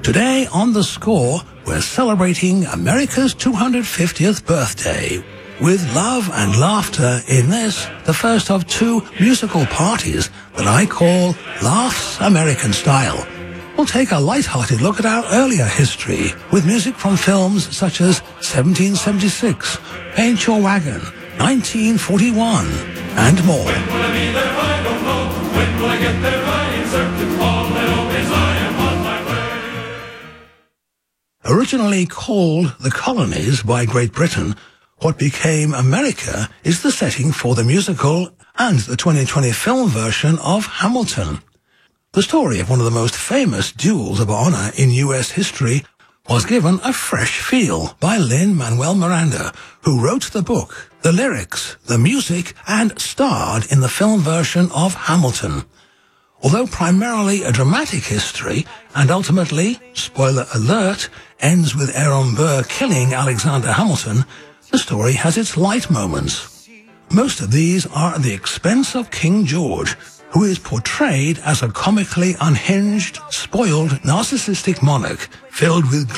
Today on The Score, we're celebrating America's 250th birthday with love and laughter in this, the first of two musical parties that I call Laughs American Style. We'll take a light-hearted look at our earlier history with music from films such as 1776, Paint Your Wagon, 1941, and more. When will I be there? I don't know. When will I get there? I ain't certain. All I know is I am on my way. Originally called the Colonies by Great Britain, what became America is the setting for the musical and the 2020 film version of Hamilton. The story of one of the most famous duels of honor in U.S. history was given a fresh feel by Lin-Manuel Miranda, who wrote the book, the lyrics, the music, and starred in the film version of Hamilton. Although primarily a dramatic history, and ultimately, spoiler alert, ends with Aaron Burr killing Alexander Hamilton, the story has its light moments. Most of these are at the expense of King George, who is portrayed as a comically unhinged, spoiled, narcissistic monarch filled with